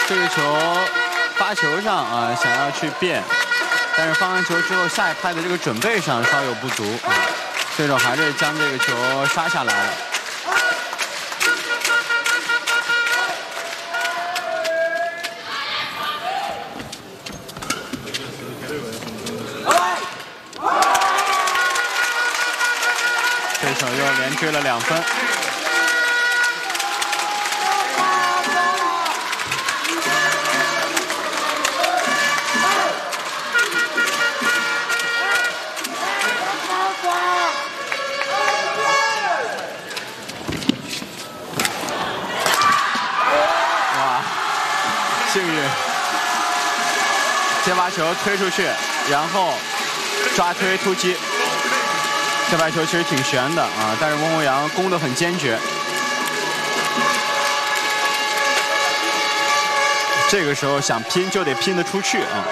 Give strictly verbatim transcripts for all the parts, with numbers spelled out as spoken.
这个球发球上啊，想要去变，但是发完球之后下一拍的这个准备上稍有不足，啊、对手还是将这个球杀下来了。 对手又连追了两分。哇，幸运！接发球推出去，然后抓推突击。 这白球其实挺悬的啊，但是翁宏扬攻得很坚决。这个时候想拼就得拼得出去啊！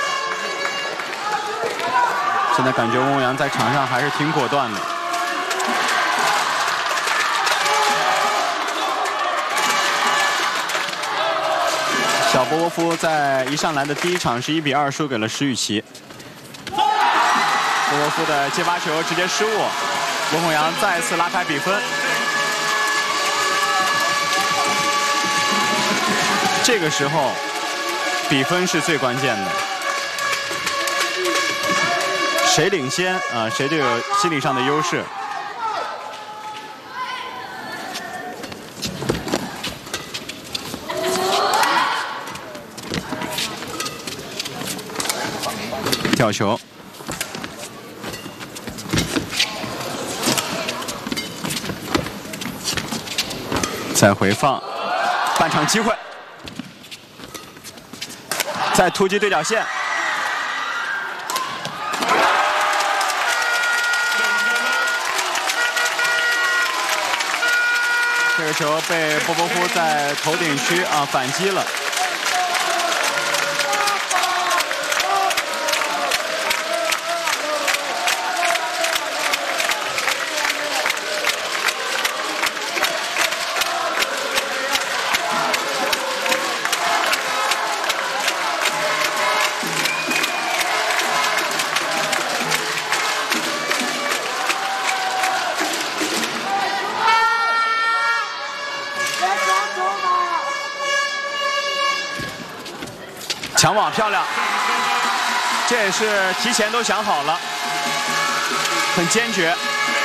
现在感觉翁宏扬在场上还是挺果断的。小波波夫在一上来的第一场是一比二输给了石宇奇。 波波夫的接发球直接失误，翁宏扬再次拉开比分。这个时候，比分是最关键的，谁领先啊，谁就有心理上的优势。吊球。 再回放，半场机会，再突击对角线，这个球被波波夫在头顶区啊反击了。 抢网漂亮，这也是提前都想好了，很坚决。